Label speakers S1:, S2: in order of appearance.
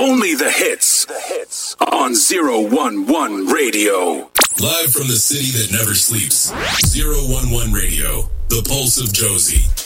S1: Only the hits. On 011 Radio.
S2: Live from the city that never sleeps. 011 Radio. The Pulse of Josie.